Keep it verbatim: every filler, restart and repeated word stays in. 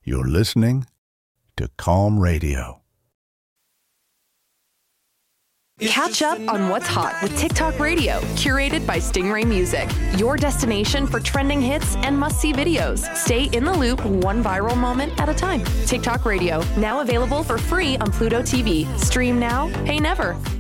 You're listening to Calm Radio. Catch up on what's hot with TikTok Radio, curated by Stingray Music. Your destination for trending hits and must-see videos. Stay in the loop one viral moment at a time. TikTok Radio, now available for free on Pluto T V. Stream now, pay never.